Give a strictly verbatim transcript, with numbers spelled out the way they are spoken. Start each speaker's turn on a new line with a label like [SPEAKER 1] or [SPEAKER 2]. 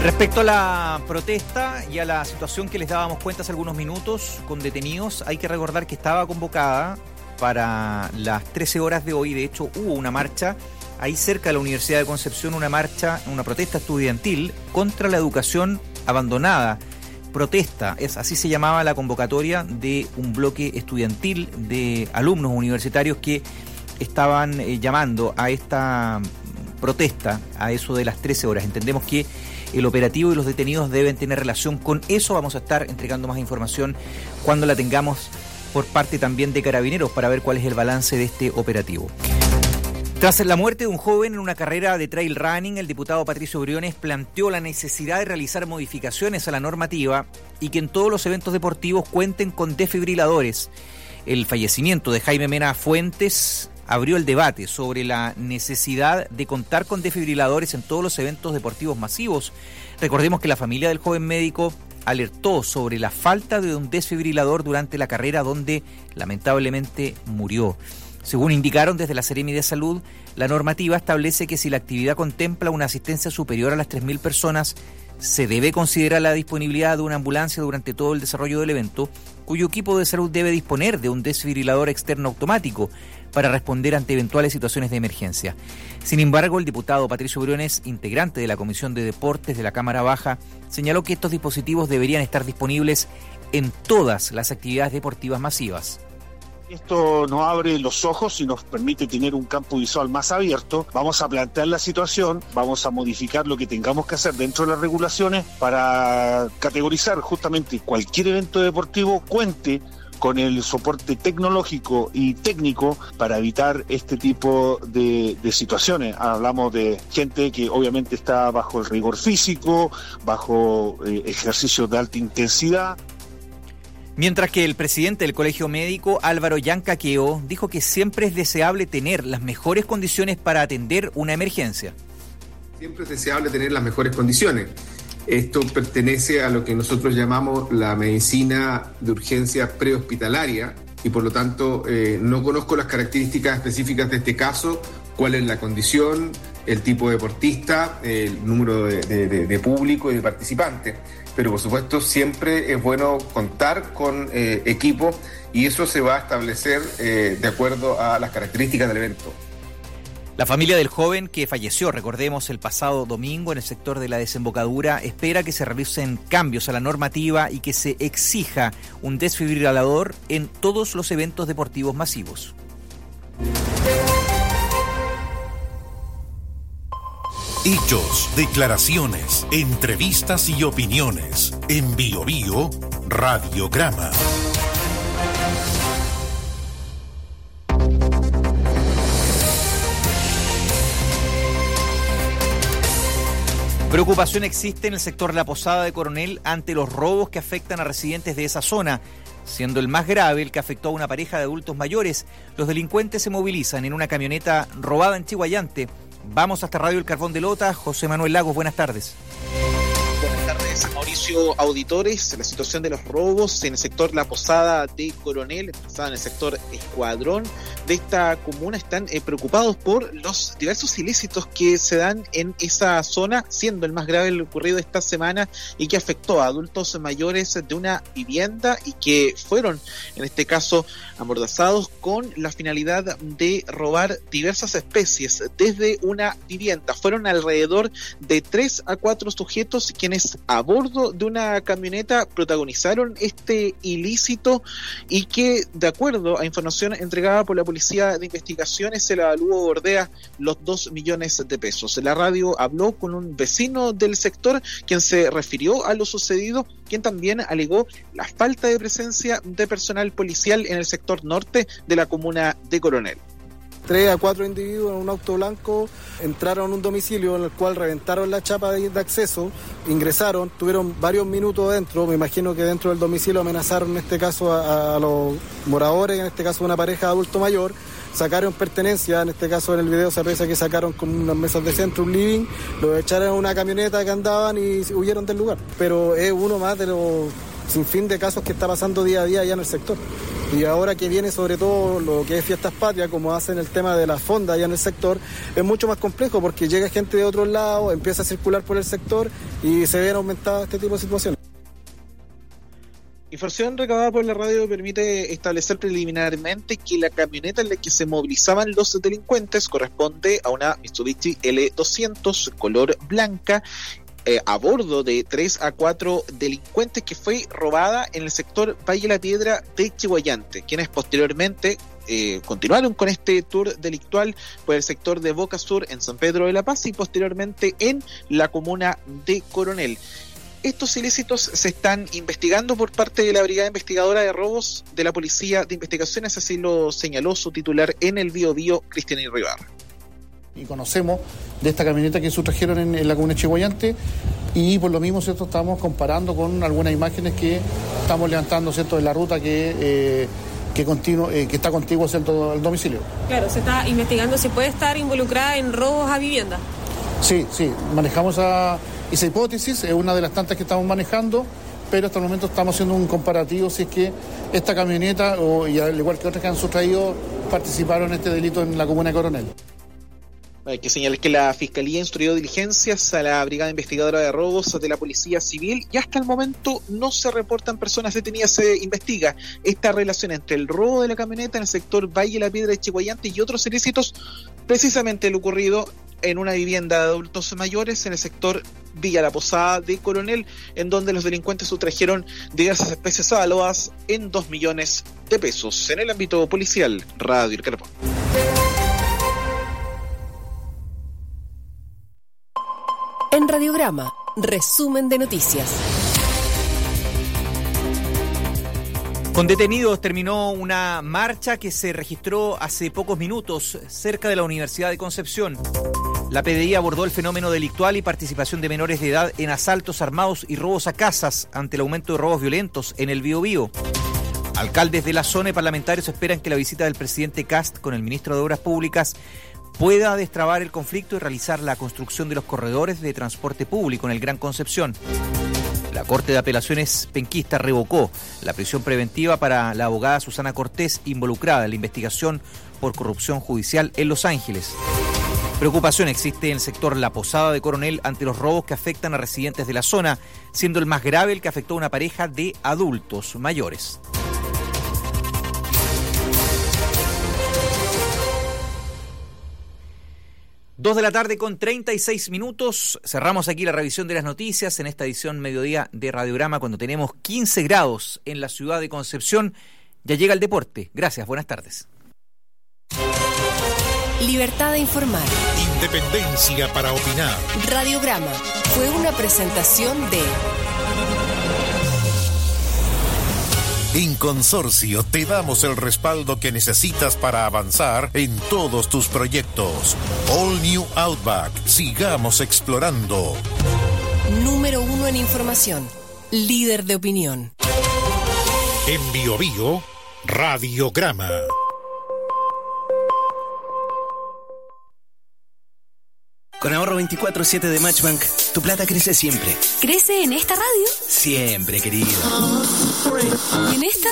[SPEAKER 1] Respecto a la protesta y a la situación que les dábamos cuenta hace algunos minutos con detenidos, hay que recordar que estaba convocada para las trece horas de hoy. De hecho, hubo una marcha ahí cerca de la Universidad de Concepción, una marcha, una protesta estudiantil contra la educación abandonada. Protesta, es así se llamaba la convocatoria de un bloque estudiantil de alumnos universitarios que estaban eh, llamando a esta protesta a eso de las trece horas. Entendemos que el operativo y los detenidos deben tener relación con eso. Vamos a estar entregando más información cuando la tengamos por parte también de Carabineros para ver cuál es el balance de este operativo. Tras la muerte de un joven en una carrera de trail running, el diputado Patricio Briones planteó la necesidad de realizar modificaciones a la normativa y que en todos los eventos deportivos cuenten con desfibriladores. El fallecimiento de Jaime Mena Fuentes abrió el debate sobre la necesidad de contar con desfibriladores en todos los eventos deportivos masivos. Recordemos que la familia del joven médico alertó sobre la falta de un desfibrilador durante la carrera donde lamentablemente murió. Según indicaron desde la Seremi de Salud, la normativa establece que si la actividad contempla una asistencia superior a las tres mil personas, se debe considerar la disponibilidad de una ambulancia durante todo el desarrollo del evento, cuyo equipo de salud debe disponer de un desfibrilador externo automático para responder ante eventuales situaciones de emergencia. Sin embargo, el diputado Patricio Briones, integrante de la Comisión de Deportes de la Cámara Baja, señaló que estos dispositivos deberían estar disponibles en todas las actividades deportivas masivas.
[SPEAKER 2] Esto nos abre los ojos y nos permite tener un campo visual más abierto. Vamos a plantear la situación, vamos a modificar lo que tengamos que hacer dentro de las regulaciones para categorizar justamente cualquier evento deportivo cuente con el soporte tecnológico y técnico para evitar este tipo de, de situaciones. Hablamos de gente que obviamente está bajo el rigor físico, bajo eh, ejercicios de alta intensidad.
[SPEAKER 1] Mientras que el presidente del Colegio Médico, Álvaro Yancaqueo, dijo que siempre es deseable tener las mejores condiciones para atender una emergencia.
[SPEAKER 3] Siempre es deseable tener las mejores condiciones. Esto pertenece a lo que nosotros llamamos la medicina de urgencia prehospitalaria y por lo tanto eh, no conozco las características específicas de este caso, cuál es la condición, el tipo de deportista, el número de, de, de público y de participantes. Pero por supuesto siempre es bueno contar con eh, equipo y eso se va a establecer eh, de acuerdo a las características del evento.
[SPEAKER 1] La familia del joven que falleció, recordemos, el pasado domingo en el sector de la desembocadura, espera que se realicen cambios a la normativa y que se exija un desfibrilador en todos los eventos deportivos masivos.
[SPEAKER 4] Hechos, declaraciones, entrevistas y opiniones. En Bio Bio, Radiograma.
[SPEAKER 1] Preocupación existe en el sector La Posada de Coronel ante los robos que afectan a residentes de esa zona, siendo el más grave el que afectó a una pareja de adultos mayores. Los delincuentes se movilizan en una camioneta robada en Chihuayante. Vamos hasta Radio El Carbón de Lota. José Manuel Lagos, buenas tardes.
[SPEAKER 5] Buenas tardes, Mauricio. Auditores, la situación de los robos en el sector La Posada de Coronel, en el sector Escuadrón de esta comuna, están eh, preocupados por los diversos ilícitos que se dan en esa zona, siendo el más grave el ocurrido esta semana y que afectó a adultos mayores de una vivienda y que fueron, en este caso, amordazados con la finalidad de robar diversas especies desde una vivienda. Fueron alrededor de tres a cuatro sujetos quienes a bordo de una camioneta protagonizaron este ilícito y que, de acuerdo a información entregada por la Policía de Investigaciones, se le evaluó bordea los dos millones de pesos. La radio habló con un vecino del sector quien se refirió a lo sucedido, quien también alegó la falta de presencia de personal policial en el sector norte de la comuna de Coronel.
[SPEAKER 6] Tres a cuatro individuos en un auto blanco entraron a un domicilio en el cual reventaron la chapa de acceso, ingresaron, tuvieron varios minutos dentro, me imagino que dentro del domicilio amenazaron en este caso a, a los moradores, en este caso una pareja de adulto mayor, sacaron pertenencia, en este caso en el video se aprecia que sacaron como unas mesas de centro, un living, lo echaron en una camioneta que andaban y huyeron del lugar, pero es uno más de los sin fin de casos que está pasando día a día allá en el sector. Y ahora que viene sobre todo lo que es Fiestas Patrias, como hacen el tema de la fonda allá en el sector, es mucho más complejo porque llega gente de otros lados, empieza a circular por el sector y se ven aumentadas este tipo de situaciones.
[SPEAKER 5] Información recabada por la radio permite establecer preliminarmente que la camioneta en la que se movilizaban los delincuentes corresponde a una Mitsubishi L doscientos color blanca, eh, a bordo de tres a cuatro delincuentes, que fue robada en el sector Valle La Piedra de Chiguayante, quienes posteriormente eh, continuaron con este tour delictual por el sector de Boca Sur en San Pedro de la Paz y posteriormente en la comuna de Coronel. Estos ilícitos se están investigando por parte de la Brigada Investigadora de Robos de la Policía de Investigaciones, así lo señaló su titular en el Bío Bío, Cristian Irribarra.
[SPEAKER 7] Y conocemos de esta camioneta que sustrajeron en, en la comuna de Chiguayante y por lo mismo, ¿cierto?, estamos comparando con algunas imágenes que estamos levantando, ¿cierto?, de la ruta que, eh, que, continuo, eh, que está contiguo, ¿cierto?, al domicilio.
[SPEAKER 8] Claro, se está investigando si puede estar involucrada en robos a vivienda.
[SPEAKER 7] Sí, sí, manejamos a... Esa hipótesis es una de las tantas que estamos manejando, pero hasta el momento estamos haciendo un comparativo si es que esta camioneta, o, y al igual que otras que han sustraído, participaron en este delito en la comuna de Coronel.
[SPEAKER 5] Hay que señalar que la Fiscalía instruyó diligencias a la Brigada Investigadora de Robos de la Policía Civil y hasta el momento no se reportan personas detenidas. Se investiga esta relación entre el robo de la camioneta en el sector Valle La Piedra de Chiguayante y otros ilícitos, precisamente lo ocurrido en una vivienda de adultos mayores en el sector Villa La Posada de Coronel, en donde los delincuentes sustrajeron diversas especies avaloadas en dos millones de pesos. En el ámbito policial, Radio El Carpón.
[SPEAKER 9] En Radiograma, resumen de noticias.
[SPEAKER 1] Con detenidos terminó una marcha que se registró hace pocos minutos cerca de la Universidad de Concepción. La P D I abordó el fenómeno delictual y participación de menores de edad en asaltos armados y robos a casas ante el aumento de robos violentos en el Bío Bío. Alcaldes de la zona y parlamentarios esperan que la visita del presidente Kast con el ministro de Obras Públicas pueda destrabar el conflicto y realizar la construcción de los corredores de transporte público en el Gran Concepción. La Corte de Apelaciones penquista revocó la prisión preventiva para la abogada Susana Cortés, involucrada en la investigación por corrupción judicial en Los Ángeles. Preocupación existe en el sector La Posada de Coronel ante los robos que afectan a residentes de la zona, siendo el más grave el que afectó a una pareja de adultos mayores. Dos de la tarde con treinta y seis minutos. Cerramos aquí la revisión de las noticias en esta edición mediodía de Radiograma cuando tenemos quince grados en la ciudad de Concepción. Ya llega el deporte. Gracias, buenas tardes.
[SPEAKER 9] Libertad de informar.
[SPEAKER 4] Independencia para opinar.
[SPEAKER 9] Radiograma fue una presentación de...
[SPEAKER 4] En Consorcio te damos el respaldo que necesitas para avanzar en todos tus proyectos. All New Outback. Sigamos explorando.
[SPEAKER 9] Número uno en información. Líder de opinión.
[SPEAKER 4] En Bío Bío, Radiograma.
[SPEAKER 10] Con ahorro veinticuatro siete de Matchbank, tu plata crece siempre.
[SPEAKER 11] ¿Crece en esta radio?
[SPEAKER 10] Siempre, querido.
[SPEAKER 11] ¿Y en esta?